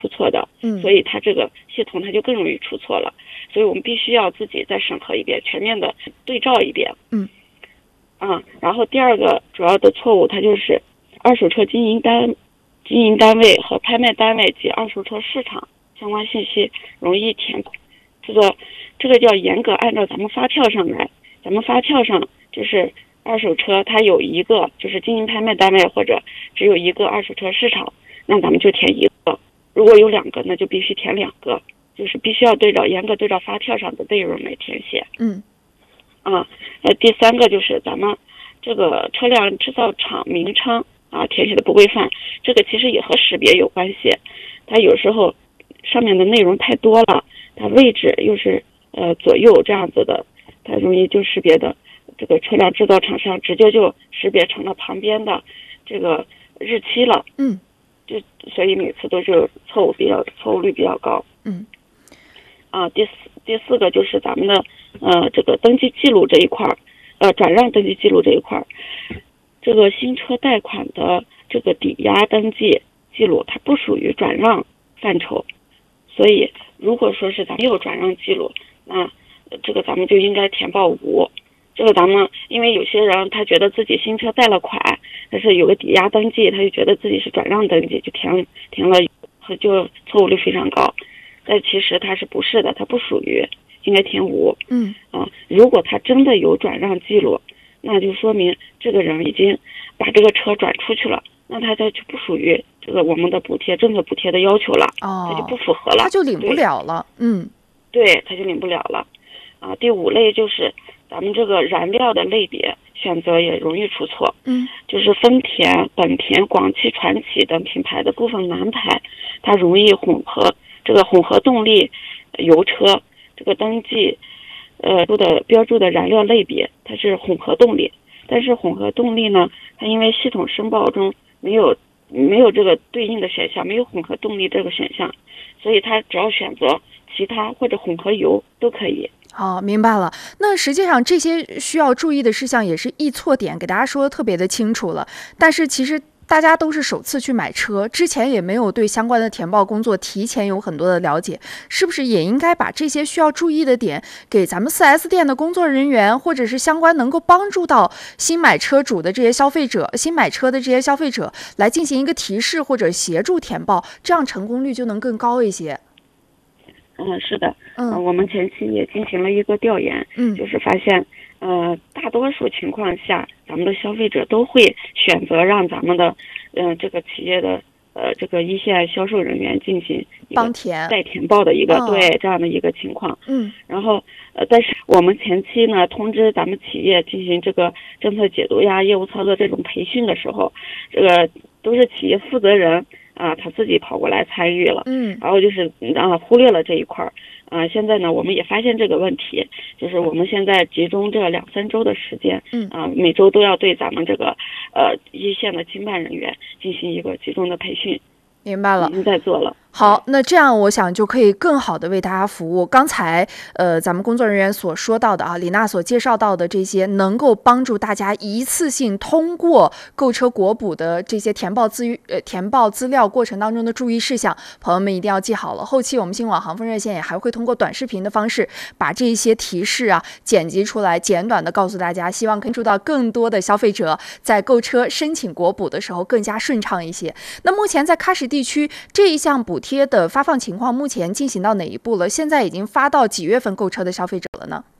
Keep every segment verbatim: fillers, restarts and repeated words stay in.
出错的， 嗯， 所以它这个系统它就更容易出错了，所以我们必须要自己再审核一遍，全面的对照一遍。 嗯， 啊，然后第二个主要的错误，它就是二手车经营单经营单位和拍卖单位及二手车市场相关信息容易填，这个这个叫严格按照咱们发票上来，咱们发票上就是二手车它有一个就是经营拍卖单位或者只有一个二手车市场，那咱们就填一个，如果有两个那就必须填两个，就是必须要对照严格对照发票上的内容来填写。 嗯， 啊，呃，第三个就是咱们这个车辆制造厂名称啊填写的不规范，这个其实也和识别有关系，它有时候上面的内容太多了，它位置又是呃左右这样子的，它容易就识别的这个车辆制造厂商直接就识别成了旁边的这个日期了。 嗯， 就所以每次都是错误比较错误率比较高。 嗯， 啊，第四第四个就是咱们的呃这个登记记录这一块儿，呃转让登记记录这一块儿，这个新车贷款的这个抵押登记记录它不属于转让范畴，所以如果说是咱们有转让记录，那这个咱们就应该填报无。这个咱们因为有些人他觉得自己新车贷了款，但是有个抵押登记，他就觉得自己是转让登记，就填填了，就错误率非常高。但其实它是不是的，它不属于，应该填无。 嗯， 啊，如果他真的有转让记录，那就说明这个人已经把这个车转出去了，那他就不属于这个我们的补贴政策补贴的要求了， 哦， 他就不符合了， 他就领不了了。嗯， 对，他就领不了了。啊，第五类就是咱们这个燃料的类别选择也容易出错。 嗯， 就是丰田、本田、广汽传祺等品牌的部分南牌，它容易混合这个混合动力油车这个登记呃注的标注的燃料类别，它是混合动力，但是混合动力呢，它因为系统申报中没有没有这个对应的选项，没有混合动力这个选项，所以它只要选择其他或者混合油都可以。 好，明白了。那实际上这些需要注意的事项也是易错点，给大家说的特别的清楚了。但是其实大家都是首次去买车，之前也没有对相关的填报工作提前有很多的了解，是不是也应该把这些需要注意的点给咱们 四 S 店的工作人员，或者是相关能够帮助到新买车主的这些消费者，新买车的这些消费者来进行一个提示或者协助填报，这样成功率就能更高一些。 嗯，是的， 嗯、 呃，我们前期也进行了一个调研， 嗯， 就是发现，呃，大多数情况下，咱们的消费者都会选择让咱们的，嗯、呃，这个企业的，呃，这个一线销售人员进行帮填代填报的一个、 哦、 对这样的一个情况， 嗯， 然后，呃，但是我们前期呢通知咱们企业进行这个政策解读呀、业务操作这种培训的时候，这个都是企业负责人。啊，他自己跑过来参与了， 嗯， 然后就是啊忽略了这一块儿，啊，现在呢我们也发现这个问题，就是我们现在集中这两三周的时间， 嗯， 啊，每周都要对咱们这个呃一线的经办人员进行一个集中的培训。 明白了， 已经在做了。 好，那这样我想就可以更好的为大家服务。刚才呃咱们工作人员所说到的啊，李娜所介绍到的这些能够帮助大家一次性通过购车国补的这些填报资呃填报资料过程当中的注意事项，朋友们一定要记好了。后期我们新网航风热线也还会通过短视频的方式把这些提示啊剪辑出来，简短的告诉大家，希望可以帮助到更多的消费者在购车申请国补的时候更加顺畅一些。那目前在喀什地区这一项补贴的发放情况目前进行到哪一步了？现在已经发到几月份购车的消费者了呢？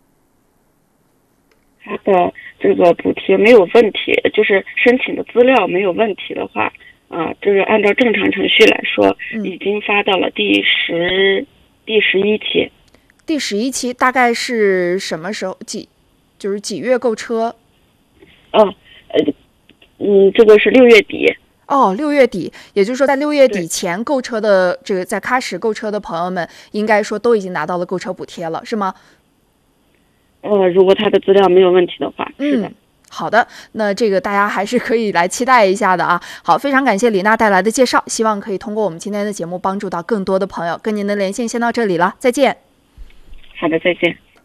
它的这个补贴没有问题，就是申请的资料没有问题的话，啊、呃，这个按照正常程序来说， 嗯、 已经发到了第十第十一期。 第十一期大概是什么时候？几就是几月购车？ 哦，呃，嗯，这个是六月底。 哦，六月底，也就是说在六月底前购车的这个在喀什购车的朋友们，应该说都已经拿到了购车补贴了，是吗？ 呃，如果他的资料没有问题的话，是的。 嗯，好的，那这个大家还是可以来期待一下的啊。好，非常感谢李娜带来的介绍，希望可以通过我们今天的节目帮助到更多的朋友。跟您的连线先到这里了，再见。 好的，再见。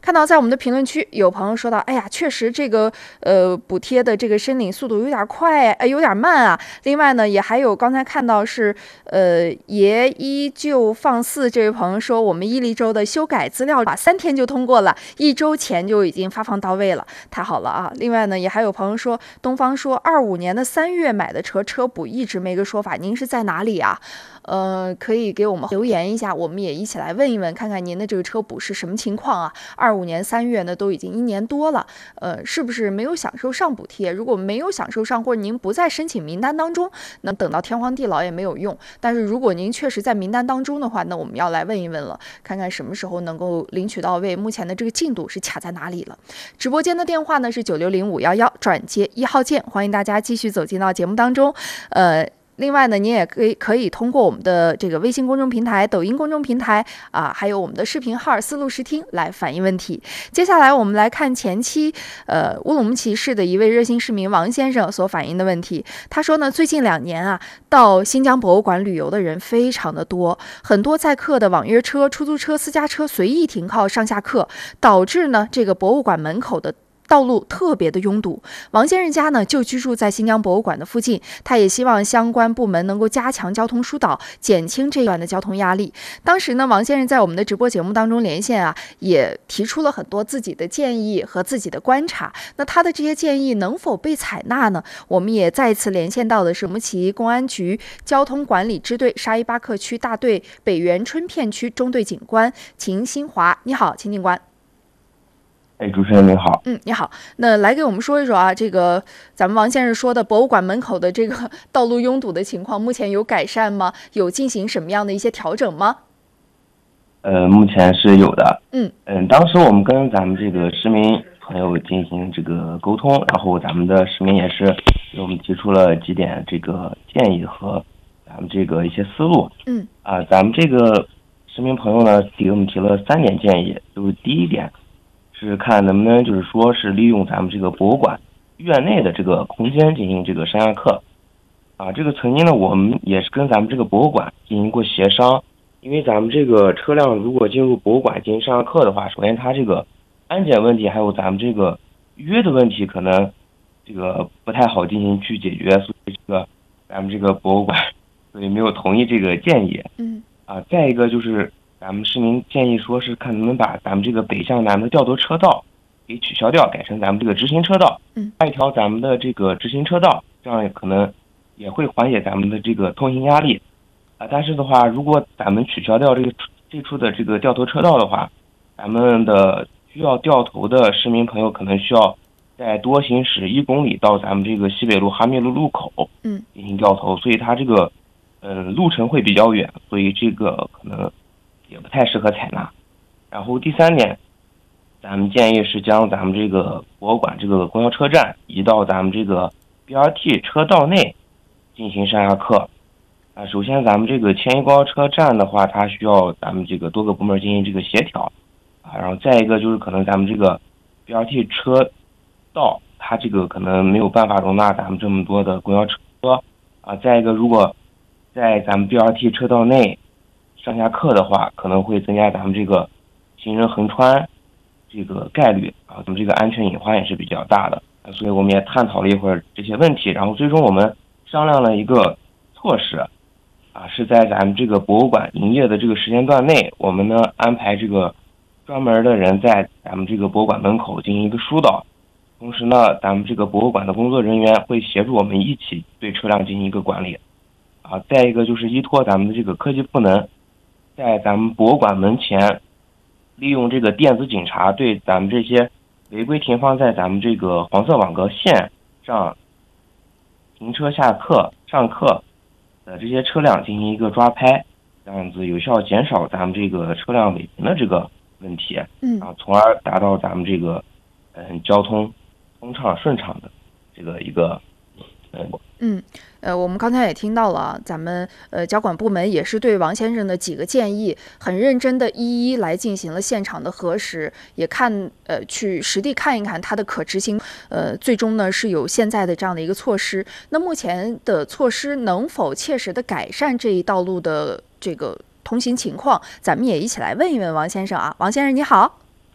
看到在我们的评论区有朋友说到，哎呀，确实这个呃补贴的这个申领速度有点快，呃有点慢啊。另外呢，也还有刚才看到是呃爷依旧放肆这位朋友说，我们伊犁州的修改资料把三天就通过了，一周前就已经发放到位了，太好了啊。另外呢，也还有朋友说，东方说二五年的三月买的车车补一直没个说法，您是在哪里啊？呃，可以给我们留言一下，我们也一起来问一问，看看您的这个车补是什么情况啊？二五年三月呢，都已经一年多了，呃，是不是没有享受上补贴？如果没有享受上，或者您不在申请名单当中，那等到天荒地老也没有用。但是如果您确实在名单当中的话，那我们要来问一问了，看看什么时候能够领取到位，目前的这个进度是卡在哪里了？直播间的电话呢是九六零五幺幺，转接一号键，欢迎大家继续走进到节目当中，呃。另外呢，您也可以可以通过我们的这个微信公众平台、抖音公众平台啊，还有我们的视频号“思路视听”来反映问题。接下来我们来看前期呃乌鲁木齐市的一位热心市民王先生所反映的问题。他说呢，最近两年啊，到新疆博物馆旅游的人非常的多，很多载客的网约车、出租车、私家车随意停靠上下客，导致呢这个博物馆门口的道路特别的拥堵。王先生家呢就居住在新疆博物馆的附近，他也希望相关部门能够加强交通疏导，减轻这段的交通压力。当时呢，王先生在我们的直播节目当中连线啊，也提出了很多自己的建议和自己的观察。那他的这些建议能否被采纳呢？我们也再次连线到的是乌鲁木齐公安局交通管理支队沙依巴克区大队北园春片区中队警官秦新华。你好，秦警官。 哎，主持人您好。 嗯，你好。那来给我们说一说啊，这个咱们王先生说的博物馆门口的这个道路拥堵的情况，目前有改善吗？有进行什么样的一些调整吗？ 呃，目前是有的。 嗯嗯，当时我们跟咱们这个市民朋友进行这个沟通，然后咱们的市民也是给我们提出了几点这个建议和咱们这个一些思路。 嗯啊，咱们这个市民朋友呢给我们提了三点建议，就是第一点。是看能不能就是说是利用咱们这个博物馆院内的这个空间进行这个上下客啊，这个曾经呢我们也是跟咱们这个博物馆进行过协商，因为咱们这个车辆如果进入博物馆进行上下客的话，首先它这个安检问题还有咱们这个预约的问题可能这个不太好进行去解决，所以这个咱们这个博物馆所以没有同意这个建议。 嗯啊，再一个就是咱们市民建议说是看能不能把咱们这个北向南的调度车道给取消掉，改成咱们这个直行车道， 嗯， 加一条咱们的这个直行车道，这样可能也会缓解咱们的这个通行压力啊。但是的话，如果咱们取消掉这个这处的这个掉头车道的话，咱们的需要掉头的市民朋友可能需要再多行驶一公里到咱们这个西北路哈密路路口， 嗯， 进行掉头，所以它这个嗯、呃、路程会比较远，所以这个可能也不太适合采纳。然后第三点，咱们建议是将咱们这个博物馆这个公交车站移到咱们这个 B R T 车道内进行上下客。啊，首先咱们这个迁移公交车站的话，它需要咱们这个多个部门进行这个协调啊。然后再一个就是可能咱们这个 B R T 车道，它这个可能没有办法容纳咱们这么多的公交车啊。再一个，如果在咱们 B R T 车道内上下客的话，可能会增加咱们这个行人横穿这个概率啊，咱们这个安全隐患也是比较大的，所以我们也探讨了一会儿这些问题，然后最终我们商量了一个措施啊，是在咱们这个博物馆营业的这个时间段内，我们呢安排这个专门的人在咱们这个博物馆门口进行一个疏导，同时呢，咱们这个博物馆的工作人员会协助我们一起对车辆进行一个管理啊。再一个就是依托咱们的这个科技赋能，在咱们博物馆门前利用这个电子警察对咱们这些违规停放在咱们这个黄色网格线上停车下客上客的这些车辆进行一个抓拍，这样子有效减少咱们这个车辆违停的这个问题， 嗯， 啊，从而达到咱们这个嗯交通通畅顺畅的这个一个嗯嗯，呃，我们刚才也听到了，咱们呃交管部门也是对王先生的几个建议很认真的一一来进行了现场的核实，也看呃去实地看一看它的可执行，呃，最终呢是有现在的这样的一个措施。那目前的措施能否切实的改善这一道路的这个通行情况？咱们也一起来问一问王先生啊，王先生你好。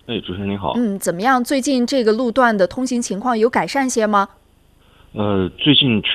哎，主持人您好。 嗯，怎么样？最近这个路段的通行情况有改善些吗？ 呃，最近